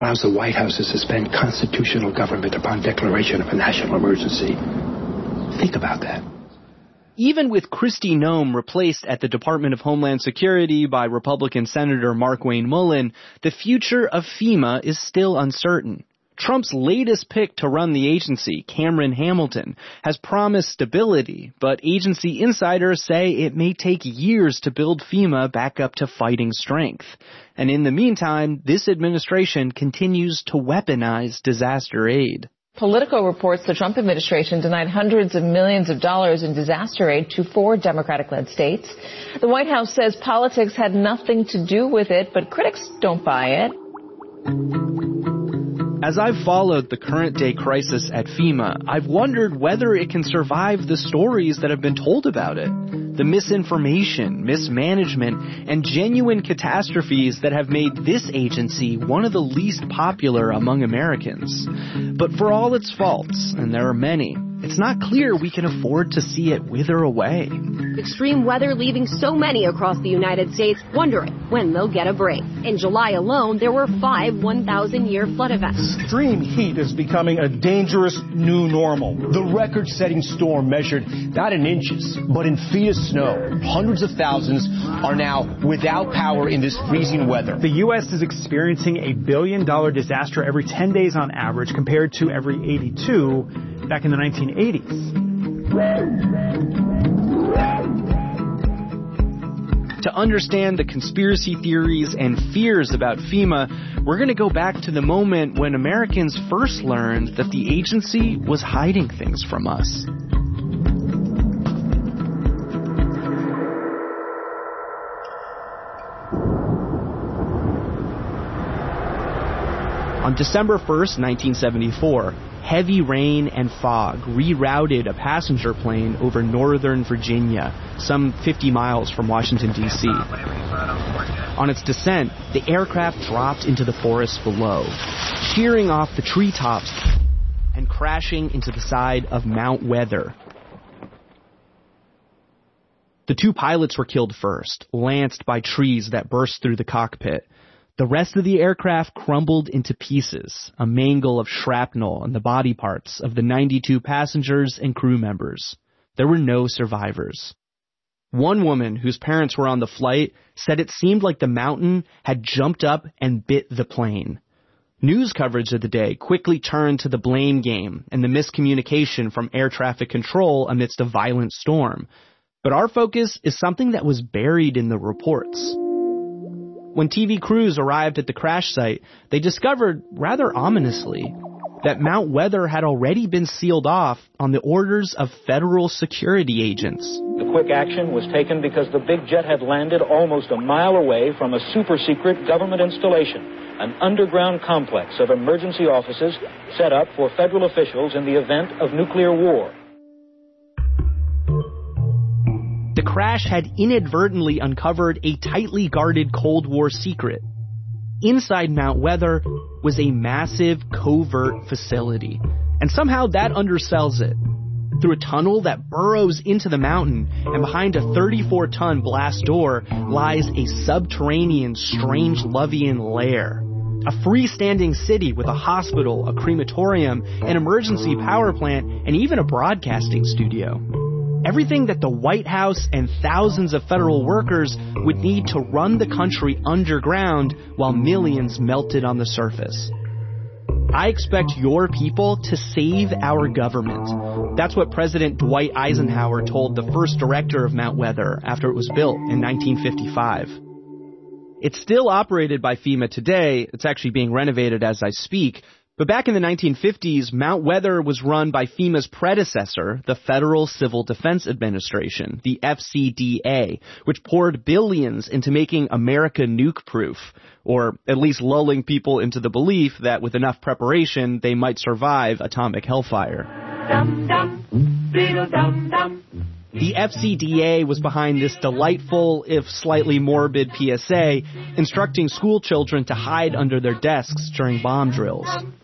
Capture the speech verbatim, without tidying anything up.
allows the White House to suspend constitutional government upon declaration of a national emergency. Think about that. Even with Kristi Noem replaced at the Department of Homeland Security by Republican Senator Markwayne Mullin, the future of FEMA is still uncertain. Trump's latest pick to run the agency, Cameron Hamilton, has promised stability, but agency insiders say it may take years to build FEMA back up to fighting strength. And in the meantime, this administration continues to weaponize disaster aid. Politico reports the Trump administration denied hundreds of millions of dollars in disaster aid to four Democratic-led states. The White House says politics had nothing to do with it, but critics don't buy it. As I've followed the current-day crisis at FEMA, I've wondered whether it can survive the stories that have been told about it. The misinformation, mismanagement, and genuine catastrophes that have made this agency one of the least popular among Americans. But for all its faults, and there are many, it's not clear we can afford to see it wither away. Extreme weather leaving so many across the United States wondering when they'll get a break. In July alone, there were five one thousand year flood events. Extreme heat is becoming a dangerous new normal. The record-setting storm measured not in inches, but in feet of snow. Hundreds of thousands are now without power in this freezing weather. The U S is experiencing a billion-dollar disaster every ten days on average, compared to every eighty-two back in the nineteen eighties. To understand the conspiracy theories and fears about FEMA, we're going to go back to the moment when Americans first learned that the agency was hiding things from us. On December first, nineteen seventy-four, heavy rain and fog rerouted a passenger plane over northern Virginia, some fifty miles from Washington, D C On its descent, the aircraft dropped into the forest below, shearing off the treetops and crashing into the side of Mount Weather. The two pilots were killed first, lanced by trees that burst through the cockpit. The rest of the aircraft crumbled into pieces, a mangle of shrapnel and the body parts of the ninety-two passengers and crew members. There were no survivors. One woman whose parents were on the flight said it seemed like the mountain had jumped up and bit the plane. News coverage of the day quickly turned to the blame game and the miscommunication from air traffic control amidst a violent storm. But our focus is something that was buried in the reports. When T V crews arrived at the crash site, they discovered, rather ominously, that Mount Weather had already been sealed off on the orders of federal security agents. The quick action was taken because the big jet had landed almost a mile away from a super-secret government installation, an underground complex of emergency offices set up for federal officials in the event of nuclear war. The crash had inadvertently uncovered a tightly guarded Cold War secret. Inside Mount Weather was a massive covert facility, and somehow that undersells it. Through a tunnel that burrows into the mountain, and behind a thirty-four ton blast door lies a subterranean Strangelovian lair. A freestanding city with a hospital, a crematorium, an emergency power plant, and even a broadcasting studio. Everything that the White House and thousands of federal workers would need to run the country underground while millions melted on the surface. I expect your people to save our government. That's what President Dwight Eisenhower told the first director of Mount Weather after it was built in nineteen fifty-five. It's still operated by FEMA today. It's actually being renovated as I speak. But back in the nineteen fifties, Mount Weather was run by FEMA's predecessor, the Federal Civil Defense Administration, the F C D A, which poured billions into making America nuke-proof, or at least lulling people into the belief that with enough preparation, they might survive atomic hellfire. Dum, dum, beetle, dum, dum. The F C D A was behind this delightful, if slightly morbid P S A, instructing school children to hide under their desks during bomb drills.